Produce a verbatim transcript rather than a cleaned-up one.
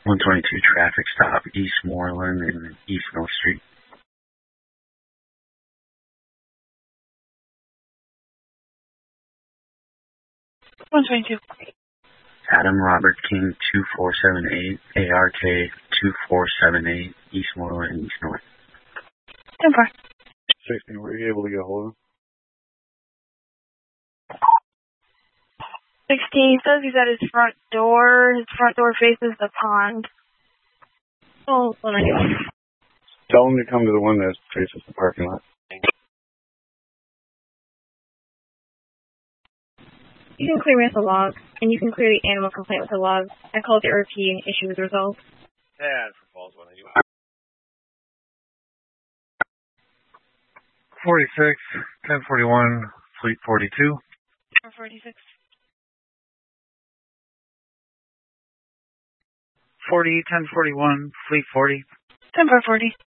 one twenty-two traffic stop, East Moreland and East North Street. one twenty-two. Adam Robert King two four seven eight, A R K two four seven eight, East Moreland and East North. ten four. sixteen, were you able to get a hold of him? sixteen says he's at his front door. His front door faces the pond. Oh, one ninety-one. Tell him to come to the one that faces the parking lot. You can clear me with a log, and you can clear the animal complaint with a log. I called the R P and issue was resolved. Yeah, for Falls one ninety-one. forty-six, ten forty-one, Fleet forty-two. four forty-six. forty, ten forty-one, Fleet forty. ten four forty.